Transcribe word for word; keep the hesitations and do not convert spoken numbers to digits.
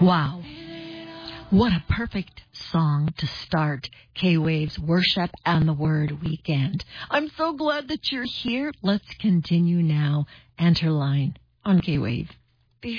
Wow. What a perfect song to start K-Wave's Worship and the Word weekend. I'm so glad that you're here. Let's continue now. Enter line on K-Wave.